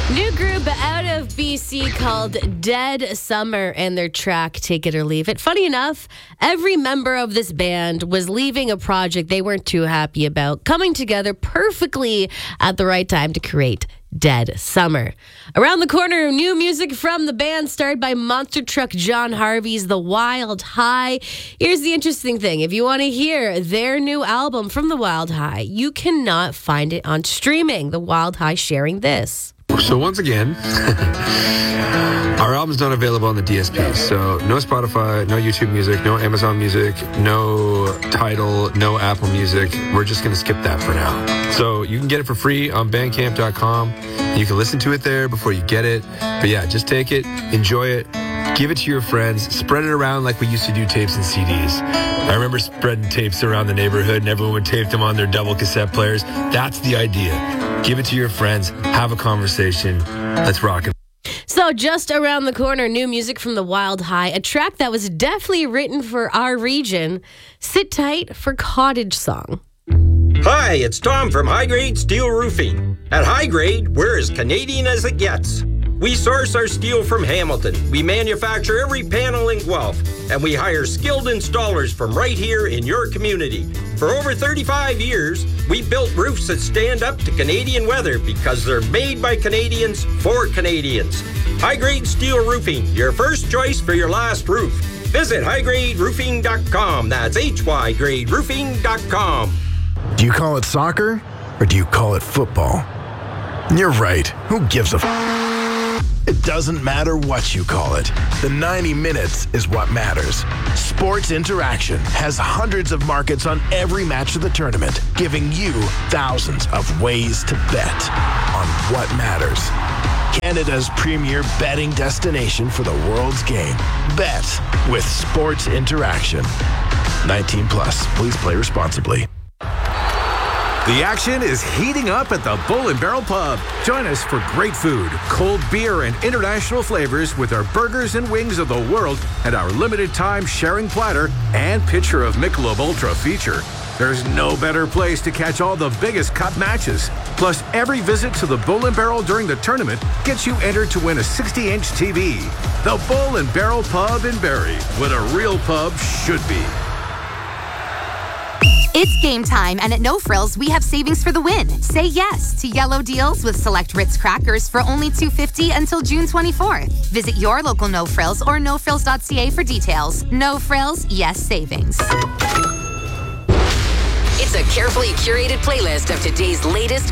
New group out of BC called Dead Summer and their track Take It or Leave It. Funny enough, every member of this band was leaving a project they weren't too happy about, coming together perfectly at the right time to create Dead Summer. Around the corner, new music from the band starred by Monster Truck John Harvey's The Wild High. Here's the interesting thing. If you want to hear their new album from The Wild High, you cannot find it on streaming. The Wild High sharing this. So once again, our album's not available on the DSPs. So no Spotify, no YouTube Music, no Amazon Music, no Tidal, no Apple Music. We're just going to skip that for now. So you can get it for free on Bandcamp.com. You can listen to it there before you get it. But yeah, just take it, enjoy it, give it to your friends, spread it around like we used to do tapes and CDs. I remember spreading tapes around the neighborhood and everyone would tape them on their double cassette players. That's the idea. Give it to your friends, have a conversation. Let's rock it. So just around the corner, new music from The Wild High, a track that was definitely written for our region. Sit tight for Cottage Song. Hi, it's Tom from High Grade Steel Roofing. At High Grade, we're as Canadian as it gets. We source our steel from Hamilton. We manufacture every panel in Guelph, and we hire skilled installers from right here in your community. For over 35 years, we built roofs that stand up to Canadian weather because they're made by Canadians for Canadians. High Grade Steel Roofing, your first choice for your last roof. Visit highgraderoofing.com. That's hygraderoofing.com. Do you call it soccer or do you call it football? You're right. Who gives a It doesn't matter what you call it. The 90 minutes is what matters. Sports Interaction has hundreds of markets on every match of the tournament, giving you thousands of ways to bet on what matters. Canada's premier betting destination for the world's game. Bet with Sports Interaction. 19 plus. Please play responsibly. The action is heating up at the Bull and Barrel Pub. Join us for great food, cold beer, and international flavors with our burgers and wings of the world and our limited time sharing platter and pitcher of Michelob Ultra feature. There's no better place to catch all the biggest cup matches. Plus, every visit to the Bull and Barrel during the tournament gets you entered to win a 60-inch TV. The Bull and Barrel Pub in Barrie, what a real pub should be. It's game time, and at No Frills, we have savings for the win. Say yes to yellow deals with select Ritz crackers for only $2.50 until June 24th. Visit your local No Frills or nofrills.ca for details. No Frills, yes savings. It's a carefully curated playlist of today's latest